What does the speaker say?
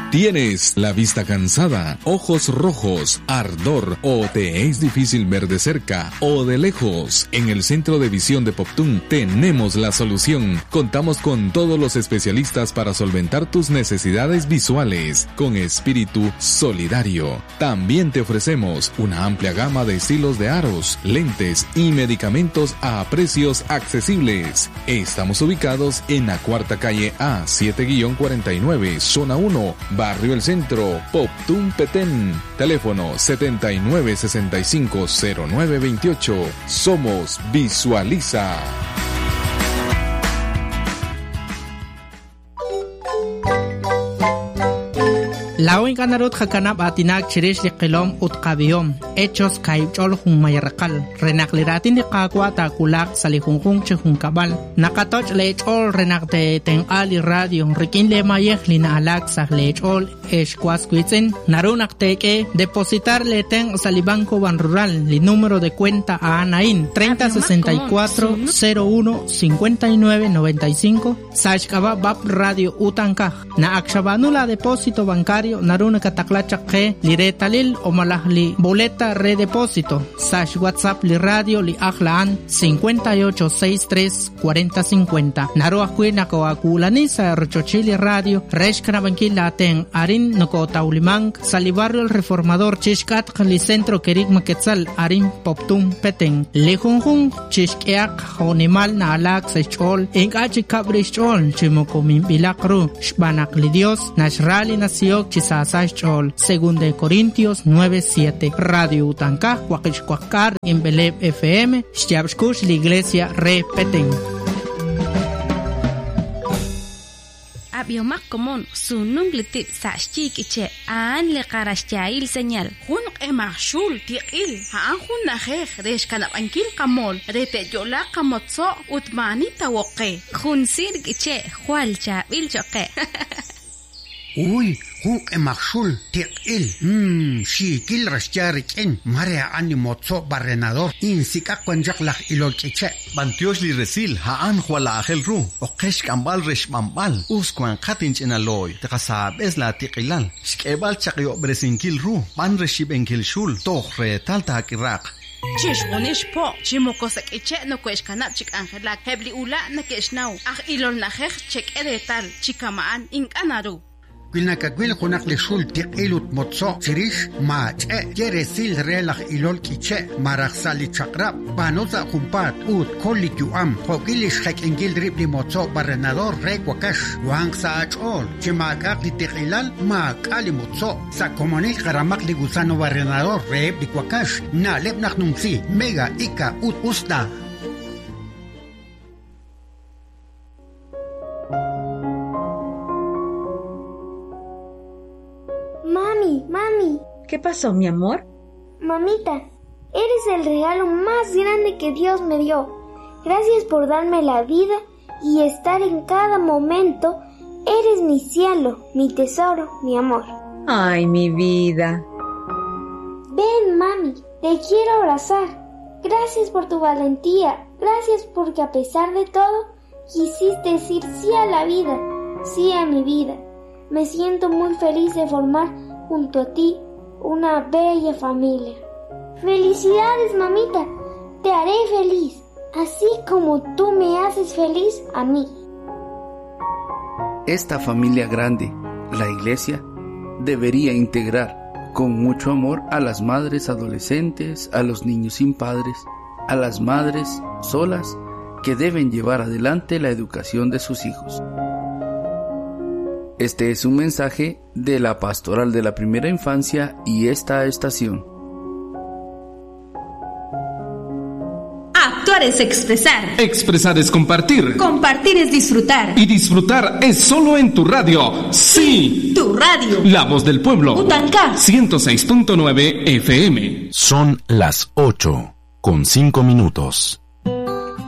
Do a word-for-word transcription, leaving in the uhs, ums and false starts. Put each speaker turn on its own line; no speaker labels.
¿Tienes la vista cansada, ojos rojos, ardor o te es difícil ver de cerca o de lejos? En el Centro de Visión de Poptún tenemos la solución. Contamos con todos los especialistas para solventar tus necesidades visuales con espíritu solidario. También te ofrecemos una amplia gama de estilos de aros, lentes y medicamentos a precios accesibles. Estamos ubicados en la cuarta calle A siete cuarenta y nueve, zona uno, Barrio El Centro, Poptún, Petén. Teléfono setenta y nueve sesenta y cinco cero nueve veintiocho. Somos Visualiza.
Lawin kanarut hakanap atinak chirish liqilom utqabiyom hechos kaychol hun mayarqal renakliratin liqaqwa takulaq salihunjun chehun kabal nakatoch lechol renakte tenqali radio rikin le mayeh lina alak sah lechol eshkwasquitzen narunaqteke depositar le ten salibanco ban rural li número de cuenta a Anaín treinta sesenta y cuatro cero uno cincuenta y nueve noventa y cinco sashkaba bab radio utankaj na akshabanula depósito bancario naruna kataklachaqe li retalil o malahli boleta redepósito sash WhatsApp li radio li ahlaan cincuenta y ocho sesenta y tres cuarenta cincuenta naruakui nakawakulani sa rochochili radio reshkanabankila ten arin noko taulimang salibarrio el reformador chishkat li centro kerik maquetzal arin Poptún Petén lejunjun chishkeak honimal na alak sechol en achi kabrichol chimokomin bilakru shbanak li dios nashrali nasiok chisasach chol segunda de Corintios nueve siete radio Utankaj Huaquichcuacar en Beleb F M Xyabshkush la iglesia re Petén.
Abiomak komon sunung litip sashchik iche an le qarashchail señal
hun emashul tiqil ha hun najej resh kanab ankil kamol rete yola kamotso utmani tawoqe
hun sirg iche hual chabil choqe
Uy, hun emashul tiqil mm shikil rashcharik en marea animotso barrenador insika kwanjaklaj ilolkiche
Bantiosh li resil haan huala agel ru okesh kambal resh mambal uskwan khatinch enaloy tekasab es la tiqilal shkebal chaqyo bresinkil ru ban reshibenkil shul tohre talta kiraq
Chish unish po chimokosak iche no kwesh kanap chik angelak hebli ula na keshnau ah ilol najej chek eretal chikamaan inkanaru
Quilnaca quil hunak le shul tiqilut motso chirish ma che yeresil relaj ilol kiche maraj sali chakrab banoza jumpat ut koliku am hokilish hek ingil ribli motso barrenador re wakash wang sa achol chimakak li tiqilal ma kali motso sa komonil karamak li gusano barrenador re bli wakash na lebnak nungsi mega ika ut usta
Mami, mami.
¿Qué pasó, mi amor?
Mamita, eres el regalo más grande que Dios me dio. Gracias por darme la vida y estar en cada momento. Eres mi cielo, mi tesoro, mi amor.
Ay, mi vida.
Ven, mami, te quiero abrazar. Gracias por tu valentía. Gracias porque a pesar de todo, quisiste decir sí a la vida, sí a mi vida. Me siento muy feliz de formar junto a ti una bella familia. ¡Felicidades, mamita! Te haré feliz, así como tú me haces feliz a mí.
Esta familia grande, la iglesia, debería integrar con mucho amor a las madres adolescentes, a los niños sin padres, a las madres solas que deben llevar adelante la educación de sus hijos. Este es un mensaje de la Pastoral de la Primera Infancia y esta estación.
Actuar es expresar.
Expresar es compartir.
Compartir es disfrutar.
Y disfrutar es solo en tu radio. Sí,
tu radio.
La voz del pueblo.
Utankaj
ciento seis punto nueve F M.
Son las ocho con cinco minutos.